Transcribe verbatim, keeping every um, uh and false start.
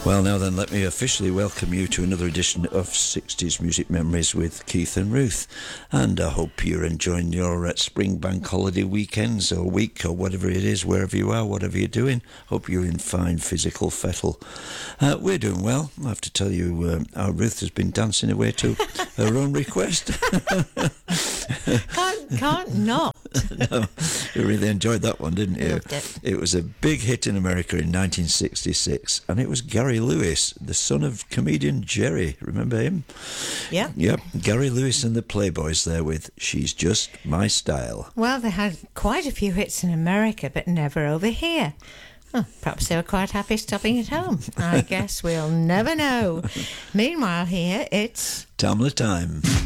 Well, now then, let me officially welcome you to another edition of sixties Music Memories with Keith and Ruth. And I hope you're enjoying your uh, spring bank holiday weekends or week or whatever it is, wherever you are, whatever you're doing. Hope you're in fine physical fettle. Uh, we're doing well. I have to tell you, uh, our Ruth has been dancing away to her own request. can't, can't not. No, you really enjoyed that one, didn't you? Loved it. It was a big hit in America in nineteen sixty-six, and it was Gary Lewis, the son of comedian Jerry. Remember him? Yeah. Yep, Gary Lewis and the Playboys there with She's Just My Style. Well, they had quite a few hits in America, but never over here. Oh, perhaps they were quite happy stopping at home. I guess we'll never know. Meanwhile, here it's Tamla Time.